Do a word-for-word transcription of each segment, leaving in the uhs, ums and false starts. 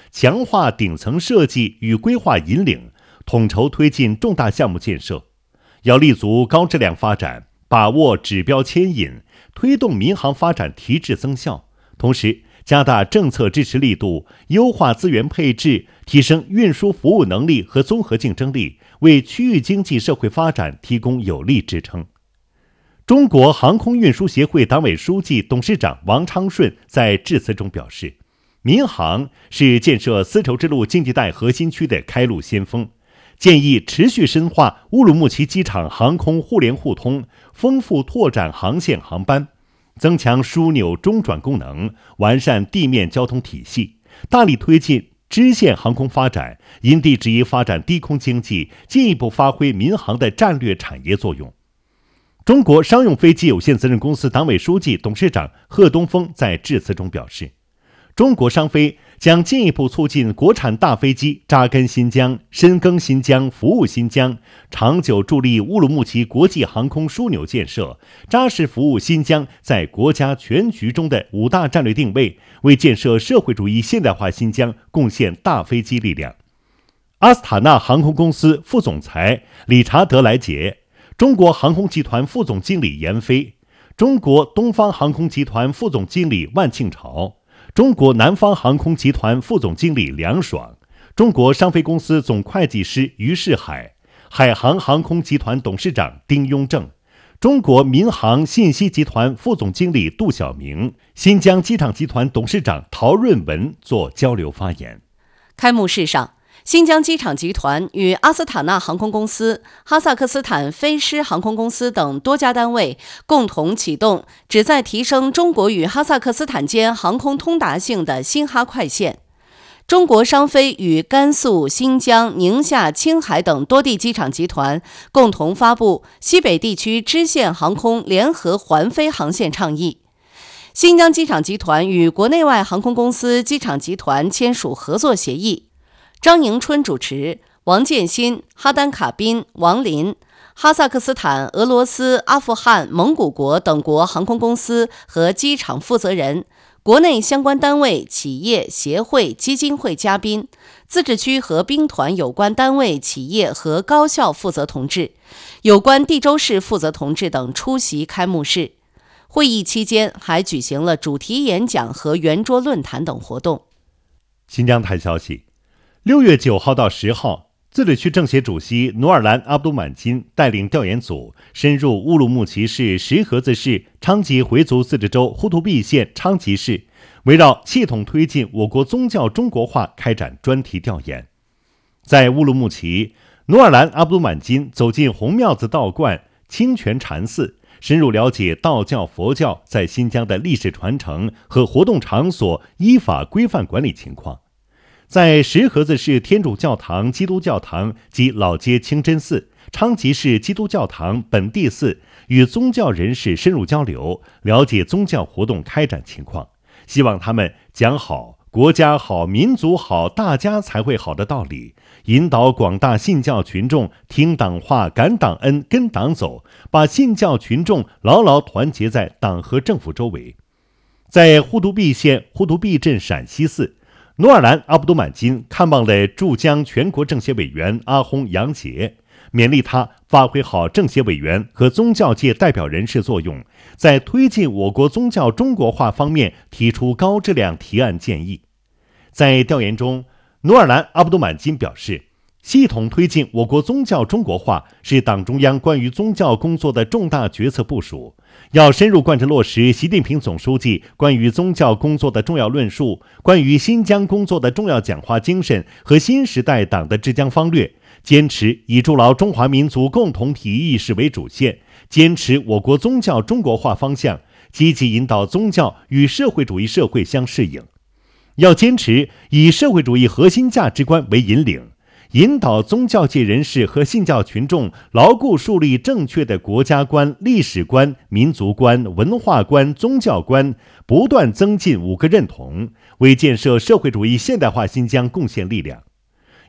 强化顶层设计与规划引领，统筹推进重大项目建设。要立足高质量发展，把握指标牵引，推动民航发展提质增效，同时加大政策支持力度，优化资源配置，提升运输服务能力和综合竞争力，为区域经济社会发展提供有力支撑。中国航空运输协会党委书记、董事长王昌顺在致辞中表示，民航是建设丝绸之路经济带核心区的开路先锋，建议持续深化乌鲁木齐机场航空互联互通，丰富拓展航线航班，增强枢纽中转功能，完善地面交通体系，大力推进支线航空发展，因地制宜发展低空经济，进一步发挥民航的战略产业作用。中国商用飞机有限责任公司党委书记、董事长贺东风在致辞中表示，中国商飞将进一步促进国产大飞机扎根新疆、深耕新疆、服务新疆，长久助力乌鲁木齐国际航空枢纽建设，扎实服务新疆在国家全局中的五大战略定位，为建设社会主义现代化新疆贡献大飞机力量。阿斯塔纳航空公司副总裁理查德·莱杰，中国航空集团副总经理严飞，中国东方航空集团副总经理万庆朝，中国南方航空集团副总经理梁爽，中国商飞公司总会计师于世海，海航航空集团董事长丁雍正，中国民航信息集团副总经理杜晓明，新疆机场集团董事长陶润文作交流发言。 开幕式上，新疆机场集团与阿斯塔纳航空公司、哈萨克斯坦飞狮航空公司等多家单位共同启动旨在提升中国与哈萨克斯坦间航空通达性的新哈快线。中国商飞与甘肃、新疆、宁夏、青海等多地机场集团共同发布西北地区支线航空联合环飞航线倡议。新疆机场集团与国内外航空公司机场集团签署合作协议。张迎春主持，王建新、哈丹卡宾、王林，哈萨克斯坦、俄罗斯、阿富汗、蒙古国等国航空公司和机场负责人，国内相关单位、企业、协会、基金会嘉宾，自治区和兵团有关单位、企业和高校负责同志，有关地州市负责同志等出席开幕式。会议期间还举行了主题演讲和圆桌论坛等活动。 新疆台消息，六月九号到十号，自治区政协主席努尔兰·阿卜杜满金带领调研组深入乌鲁木齐市石河子市昌吉回族自治州呼图壁县昌吉市，围绕系统推进我国宗教中国化开展专题调研。在乌鲁木齐，努尔兰·阿卜杜满金走进红庙子道观、清泉禅寺，深入了解道教、佛教在新疆的历史传承和活动场所依法规范管理情况。在石河子市天主教堂、基督教堂及老街清真寺、昌吉市基督教堂本地寺与宗教人士深入交流，了解宗教活动开展情况，希望他们讲好国家好、民族好、大家才会好的道理，引导广大信教群众听党话、感党恩、跟党走，把信教群众牢牢团结在党和政府周围。在呼图壁县呼图壁镇陕西寺，努尔兰·阿卜杜满金看望了驻疆全国政协委员阿訇杨杰，勉励他发挥好政协委员和宗教界代表人士作用，在推进我国宗教中国化方面提出高质量提案建议。在调研中，努尔兰·阿卜杜满金表示，系统推进我国宗教中国化是党中央关于宗教工作的重大决策部署，要深入贯彻落实习近平总书记关于宗教工作的重要论述、关于新疆工作的重要讲话精神和新时代党的治疆方略，坚持以筑牢中华民族共同体意识为主线，坚持我国宗教中国化方向，积极引导宗教与社会主义社会相适应。要坚持以社会主义核心价值观为引领，引导宗教界人士和信教群众牢固树立正确的国家观、历史观、民族观、文化观、宗教观，不断增进五个认同，为建设社会主义现代化新疆贡献力量。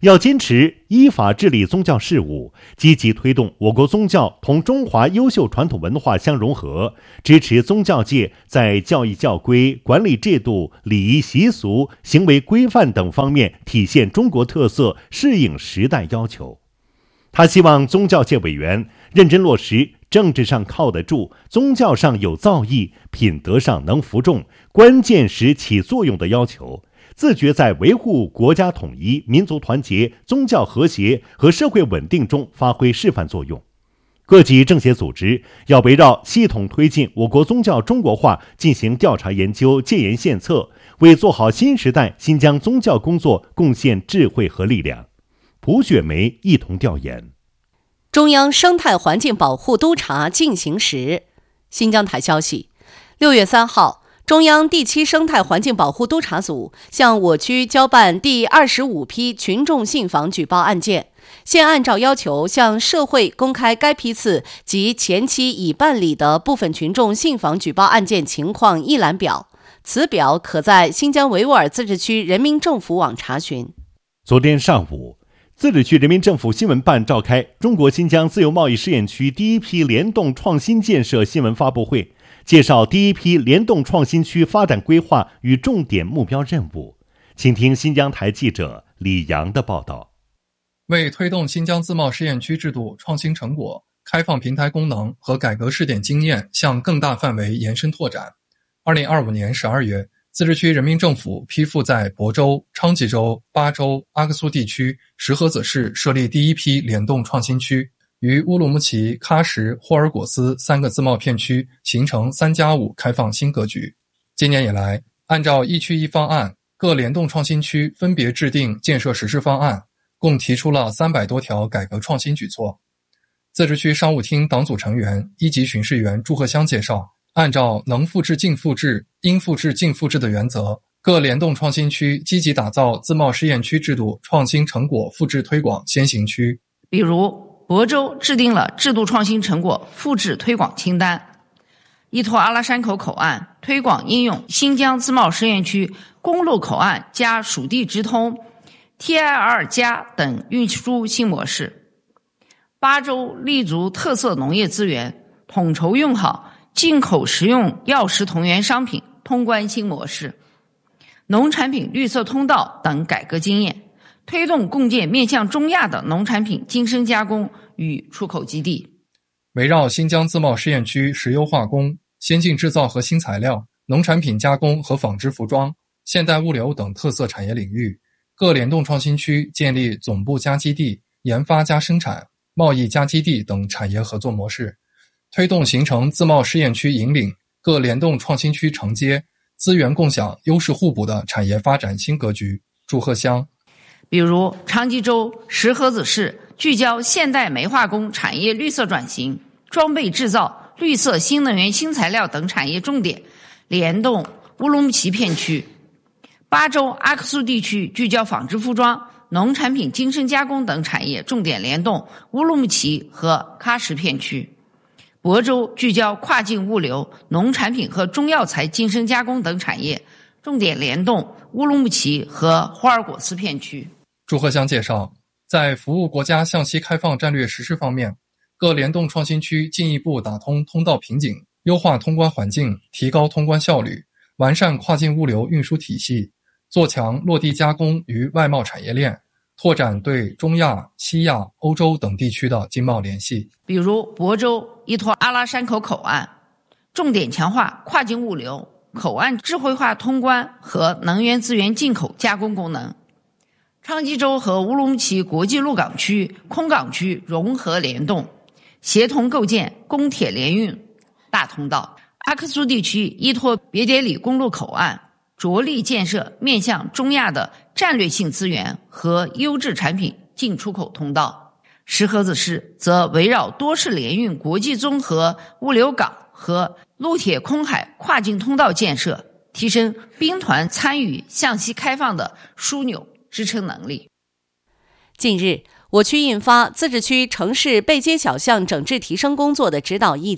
要坚持依法治理宗教事务，积极推动我国宗教同中华优秀传统文化相融合，支持宗教界在教义教规、管理制度、礼仪习俗、行为规范等方面体现中国特色，适应时代要求。他希望宗教界委员认真落实政治上靠得住、宗教上有造诣、品德上能服众、关键时起作用的要求，自觉在维护国家统一、民族团结、宗教和谐和社会稳定中发挥示范作用。各级政协组织要围绕系统推进我国宗教中国化进行调查研究、建言献策，为做好新时代新疆宗教工作贡献智慧和力量。蒲雪梅一同调研。 中央生态环境保护督查进行时，新疆台消息，六月三号，中央第七生态环境保护督查组向我区交办第二十五批群众信访举报案件，现按照要求向社会公开该批次及前期已办理的部分群众信访举报案件情况一览表，此表可在新疆维吾尔自治区人民政府网查询。 昨天上午，自治区人民政府新闻办召开中国新疆自由贸易试验区第一批联动创新建设新闻发布会，介绍第一批联动创新区发展规划与重点目标任务。请听新疆台记者李阳的报道。 为推动新疆自贸试验区制度创新成果、开放平台功能和改革试点经验向更大范围延伸拓展，二零二五年十二月，自治区人民政府批复在亳州、昌吉州、巴州、阿克苏地区石河子市设立第一批联动创新区，与乌鲁木齐、喀什、霍尔果斯三个自贸片区形成三加五开放新格局。今年以来，按照一区一方案，各联动创新区分别制定建设实施方案，共提出了三百多条改革创新举措。自治区商务厅党组成员、一级巡视员祝贺湘介绍，按照能复制尽复制、应复制尽复制的原则，各联动创新区积极打造自贸试验区制度创新成果复制推广先行区。 比如，亳州制定了制度创新成果复制推广清单，依托阿拉山口口岸推广应用新疆自贸试验区公路口岸加属地直通 T I R 加等运输新模式。巴州立足特色农业资源，统筹用好进口食用药食同源商品通关新模式，农产品绿色通道等改革经验，推动共建面向中亚的农产品精深加工与出口基地。 围绕新疆自贸试验区石油化工、先进制造和新材料、农产品加工和纺织服装、现代物流等特色产业领域，各联动创新区建立总部加基地、研发加生产、贸易加基地等产业合作模式，推动形成自贸试验区引领、各联动创新区承接、资源共享、优势互补的产业发展新格局。祝贺湘。 比如昌吉州石河子市聚焦现代煤化工产业绿色转型、装备制造、绿色新能源新材料等产业重点联动乌鲁木齐片区。巴州阿克苏地区聚焦纺织服装、农产品精深加工等产业重点联动乌鲁木齐和喀什片区。亳州聚焦跨境物流、农产品和中药材精深加工等产业，重点联动乌鲁木齐和霍尔果斯片区。 祝贺湘介绍，在服务国家向西开放战略实施方面，各联动创新区进一步打通通道瓶颈，优化通关环境，提高通关效率，完善跨境物流运输体系，做强落地加工与外贸产业链，拓展对中亚、西亚、欧洲等地区的经贸联系。 比如亳州依托阿拉山口口岸，重点强化跨境物流、口岸智慧化通关和能源资源进口加工功能。昌吉州和乌鲁木齐国际陆港区、空港区融合联动，协同构建公铁联运大通道。阿克苏地区依托别迭里公路口岸，着力建设面向中亚的战略性资源和优质产品进出口通道。石河子市则围绕多式联运国际综合物流港和陆铁空海跨境通道建设，提升兵团参与向西开放的枢纽支撑能力。 近日，我区印发自治区城市背街小巷整治提升工作的指导意见，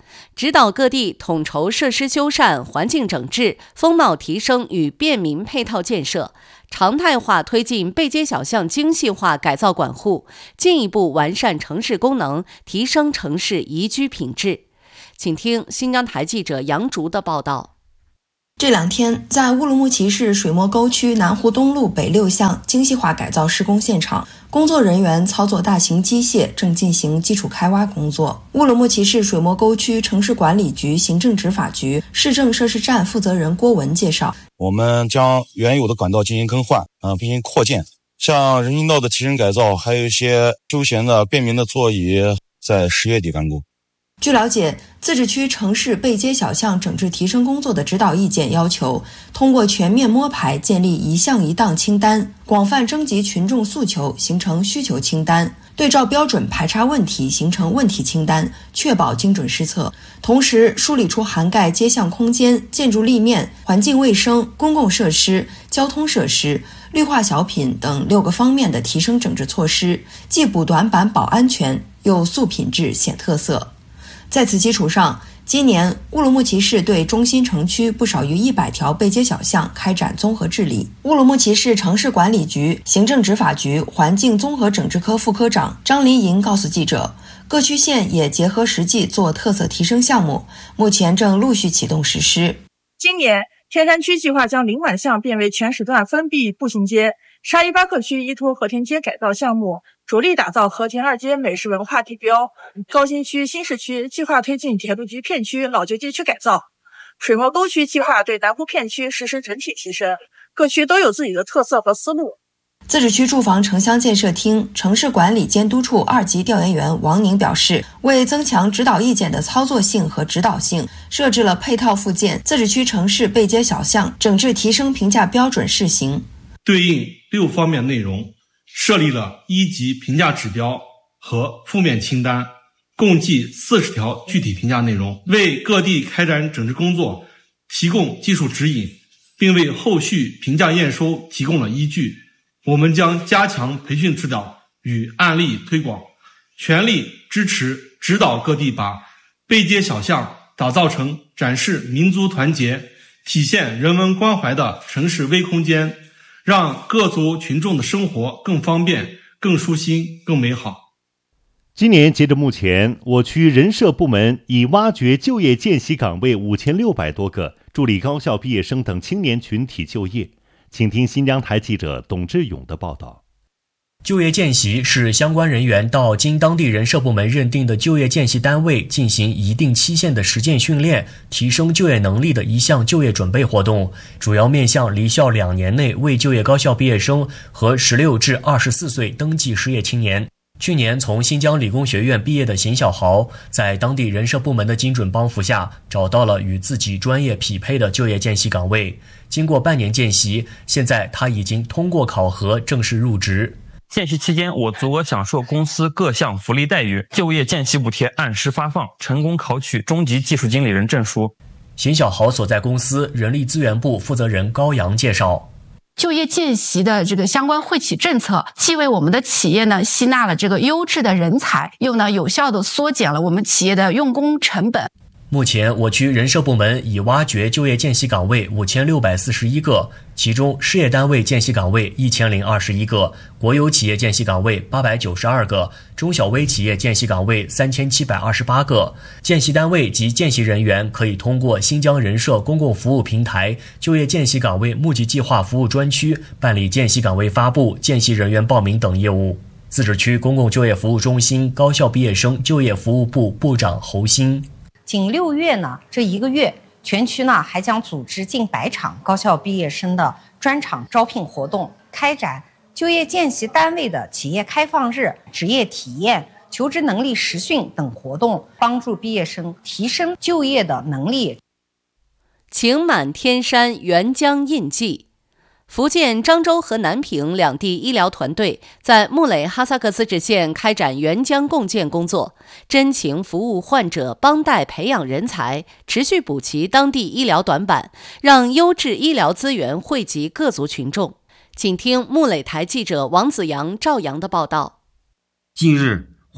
指导各地统筹设施修缮、环境整治、风貌提升与便民配套建设，常态化推进背街小巷精细化改造管护，进一步完善城市功能，提升城市宜居品质。请听新疆台记者杨竹的报道。 这两天，在乌鲁木齐市水磨沟区南湖东路北六巷精细化改造施工现场，工作人员操作大型机械正进行基础开挖工作。乌鲁木齐市水磨沟区城市管理局行政执法局市政设施站负责人郭文介绍， 我们将原有的管道进行更换，嗯、呃，并行扩建，像人行道的提升改造，还有一些休闲的便民的座椅，在十月底完工。 据了解，自治区城市背街小巷整治提升工作的指导意见要求，通过全面摸排建立一项一档清单，广泛征集群众诉求，形成需求清单，对照标准排查问题，形成问题清单，确保精准施策。同时，梳理出涵盖街巷空间、建筑立面、环境卫生、公共设施、交通设施、绿化小品等六个方面的提升整治措施，既补短板保安全，又塑品质显特色。在此基础上，今年乌鲁木齐市对中心城区不少于一百条背街小巷开展综合治理。乌鲁木齐市城市管理局行政执法局环境综合整治科副科长张林莹告诉记者，各区县也结合实际做特色提升项目，目前正陆续启动实施。 今年天山区计划将临莞巷变为全时段封闭步行街，沙依巴克区依托和田街改造项目，着力打造和田二街美食文化地标。高新区新市区计划推进铁路局片区老旧街区改造，水磨沟区计划对南湖片区实施整体提升，各区都有自己的特色和思路。 自治区住房城乡建设厅城市管理监督处二级调研员王宁表示，为增强指导意见的操作性和指导性，设置了配套附件自治区城市背街小巷整治提升评价标准试行， 对应六方面内容，设立了一级评价指标和负面清单，共计四十条具体评价内容，为各地开展整治工作提供技术指引，并为后续评价验收提供了依据。我们将加强培训指导与案例推广，全力支持指导各地把背街小巷打造成展示民族团结、体现人文关怀的城市微空间，让各族群众的生活更方便、更舒心、更美好。 今年截至目前，我区人社部门已挖掘就业见习岗位五千六百多个，助力高校毕业生等青年群体就业。请听新疆台记者董志勇的报道。 就业见习是相关人员到经当地人社部门认定的就业见习单位进行一定期限的实践训练，提升就业能力的一项就业准备活动，主要面向离校两年内未就业高校毕业生和十六至二十四岁登记失业青年。去年从新疆理工学院毕业的邢小豪，在当地人社部门的精准帮扶下，找到了与自己专业匹配的就业见习岗位。经过半年见习，现在他已经通过考核，正式入职。 见习期间，我足额享受公司各项福利待遇，就业见习补贴按时发放，成功考取中级技术经理人证书。 邢小豪所在公司人力资源部负责人高阳介绍， 就业见习的这个相关惠企政策，既为我们的企业呢吸纳了这个优质的人才，又呢有效的缩减了我们企业的用工成本。 目前我区人社部门已挖掘就业见习岗位五千六百四十一个，其中事业单位见习岗位一千零二十一个，国有企业见习岗位八百九十二个，中小微企业见习岗位三千七百二十八个。见习单位及见习人员可以通过新疆人社公共服务平台就业见习岗位募集计划服务专区办理见习岗位发布、见习人员报名等业务。自治区公共就业服务中心高校毕业生就业服务部部长侯鑫， 仅六月呢，这一个月，全区呢还将组织近百场高校毕业生的专场招聘活动，开展就业见习单位的企业开放日、职业体验、求职能力实训等活动，帮助毕业生提升就业的能力。 晴满天山，沅江印记。福建漳州和南平两地医疗团队在木垒哈萨克自治县开展沅江共建工作，真情服务患者，帮带培养人才，持续补齐当地医疗短板，让优质医疗资源惠及各族群众。请听木垒台记者王子阳、赵阳的报道。 近日，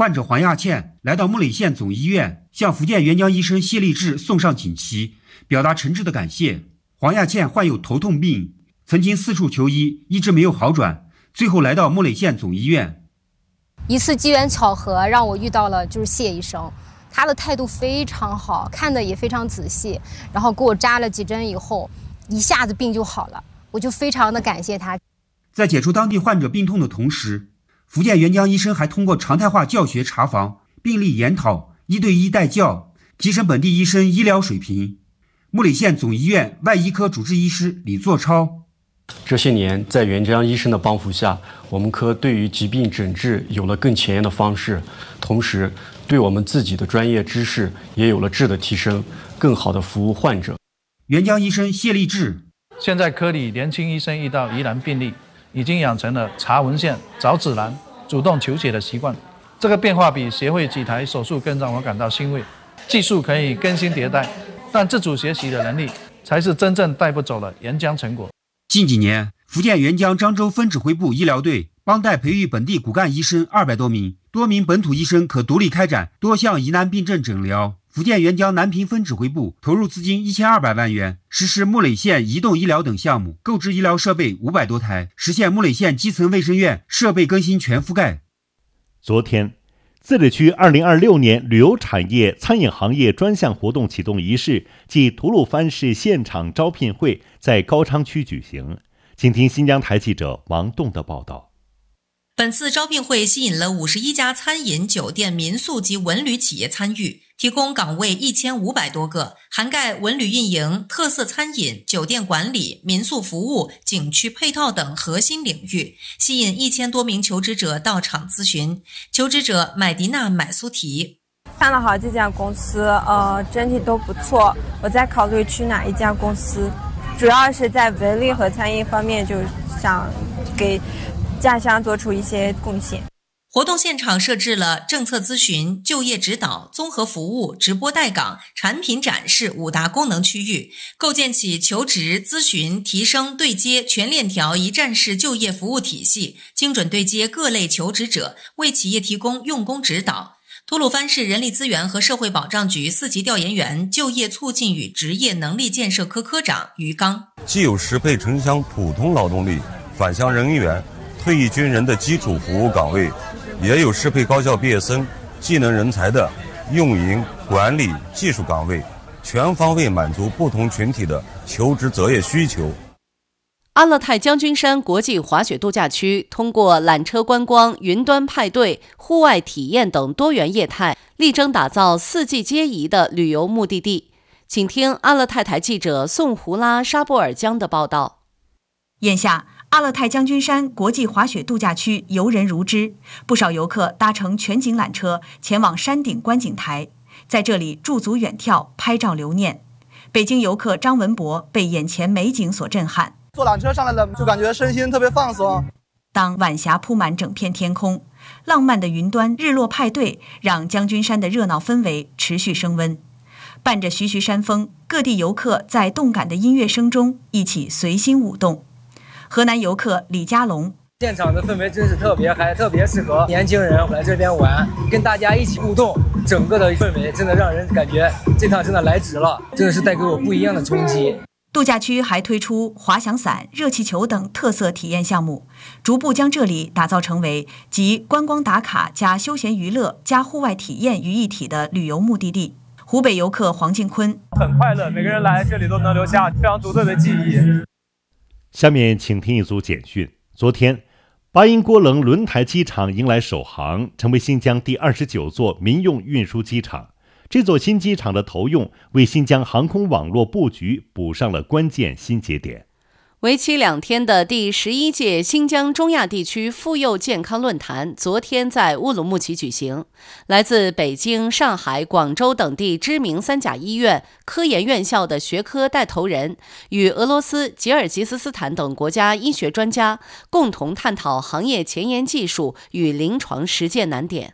患者黄亚倩来到木垒县总医院，向福建援疆医生谢立志送上锦旗，表达诚挚的感谢。黄亚倩患有头痛病，曾经四处求医，一直没有好转，最后来到木垒县总医院。 一次机缘巧合让我遇到了就是谢医生，他的态度非常好，看的也非常仔细，然后给我扎了几针以后，一下子病就好了，我就非常的感谢他。 在解除当地患者病痛的同时，福建援疆医生还通过常态化教学查房、病例研讨、一对一带教，提升本地医生医疗水平。木垒县总医院外医科主治医师李作超， 这些年在援疆医生的帮扶下，我们科对于疾病诊治有了更前沿的方式，同时对我们自己的专业知识也有了质的提升，更好的服务患者。 援疆医生谢立志， 现在科里年轻医生遇到疑难病例，已经养成了查文献、找指南、主动求解的习惯。这个变化比学会几台手术更让我感到欣慰。技术可以更新迭代，但自主学习的能力才是真正带不走的援疆成果。 近几年，福建援疆漳州分指挥部医疗队帮带培育本地骨干医生二百多名，多名本土医生可独立开展多项疑难病症诊疗。福建援疆南平分指挥部投入资金一千二百万元，实施木垒县移动医疗等项目，购置医疗设备五百多台，实现木垒县基层卫生院设备更新全覆盖。 昨天，自治区二零二六年旅游产业餐饮行业专项活动启动仪式暨吐鲁番市现场招聘会在高昌区举行。请听新疆台记者王栋的报道。 本次招聘会吸引了五十一家餐饮、酒店、民宿及文旅企业参与，提供岗位一千五百多个，涵盖文旅运营、特色餐饮、酒店管理、民宿服务、景区配套等核心领域，吸引一千多名求职者到场咨询。求职者买迪娜买苏提， 看了好几家公司，呃，整体都不错，我在考虑去哪一家公司，主要是在文旅和餐饮方面，就是想给家乡做出一些贡献。 活动现场设置了政策咨询、就业指导、综合服务、直播带岗、产品展示五大功能区域，构建起求职、咨询、提升、对接全链条一站式就业服务体系，精准对接各类求职者，为企业提供用工指导。吐鲁番市人力资源和社会保障局四级调研员、就业促进与职业能力建设科科长于刚， 既有适配城乡普通劳动力、返乡人员、退役军人的基础服务岗位，也有适配高校毕业生、技能人才的运营、管理、技术岗位，全方位满足不同群体的求职择业需求。 阿勒泰将军山国际滑雪度假区通过缆车观光、云端派对、户外体验等多元业态，力争打造四季皆宜的旅游目的地。请听阿勒泰台记者宋胡拉沙布尔江的报道。 眼下，阿勒泰将军山国际滑雪度假区游人如织，不少游客搭乘全景缆车前往山顶观景台，在这里驻足远眺，拍照留念。北京游客张文博被眼前美景所震撼， 坐缆车上来了，就感觉身心特别放松。 当晚霞铺满整片天空，浪漫的云端日落派对让将军山的热闹氛围持续升温。伴着徐徐山风，各地游客在动感的音乐声中一起随心舞动。河南游客李家龙， 现场的氛围真是特别嗨，特别适合年轻人来这边玩，跟大家一起互动，整个的氛围真的让人感觉这趟真的来值了，真的是带给我不一样的冲击。 度假区还推出滑翔伞、热气球等特色体验项目，逐步将这里打造成为集观光打卡加休闲娱乐加户外体验于一体的旅游目的地。湖北游客黄敬坤， 很快乐，每个人来这里都能留下非常独特的记忆。 下面请听一组简讯。昨天，巴音郭楞轮台机场迎来首航，成为新疆第二十九座民用运输机场。这座新机场的投用，为新疆航空网络布局补上了关键新节点。 为期两天的第十一届新疆中亚地区妇幼健康论坛昨天在乌鲁木齐举行，来自北京、上海、广州等地知名三甲医院、科研院校的学科带头人与俄罗斯、吉尔吉斯斯坦等国家医学专家共同探讨行业前沿技术与临床实践难点。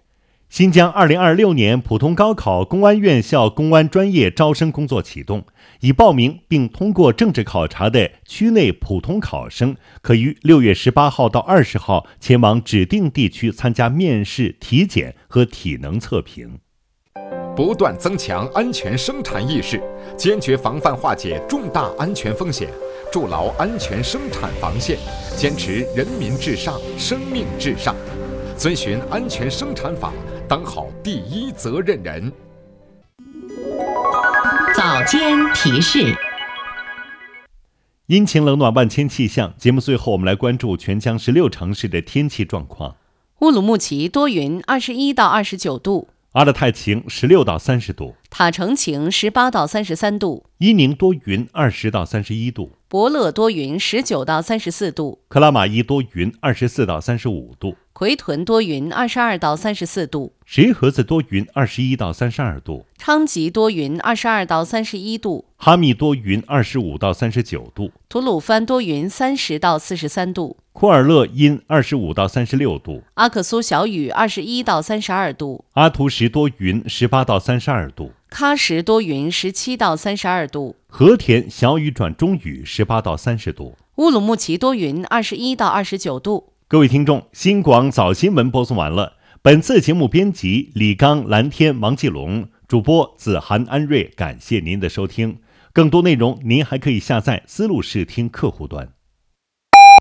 新疆二零二六年普通高考公安院校公安专业招生工作启动，已报名并通过政治考察的区内普通考生，可于六月十八号到二十号前往指定地区参加面试、体检和体能测评。 不断增强安全生产意识，坚决防范化解重大安全风险，筑牢安全生产防线，坚持人民至上、生命至上，遵循安全生产法，当好第一责任人。 早间提示。 阴晴冷暖万千气象，节目最后我们来关注全疆十六城市的天气状况。 乌鲁木齐多云，二十一到二十九度； 阿勒泰晴，十六到三十度； 塔城晴，十八到三十三度； 伊宁多云，二十到三十一度； 博乐多云，十九到三十四度； 克拉玛依多云，二十四到三十五度； 奎屯多云，二十二到三十四度； 石河子多云，二十一到三十二度； 昌吉多云，二十二到三十一度； 哈密多云，二十五到三十九度； 吐鲁番多云，三十到四十三度； 库尔勒阴，二十五到三十六度； 阿克苏小雨，二十一到三十二度； 阿图什多云，十八到三十二度； 喀什多云，十七到三十二度； 和田小雨转中雨，十八到三十度； 乌鲁木齐多云，二十一到二十九度。 各位听众，新广早新闻播送完了。本次节目编辑李刚、蓝天、王继龙，主播子涵、安瑞，感谢您的收听。更多内容您还可以下载思路视听客户端。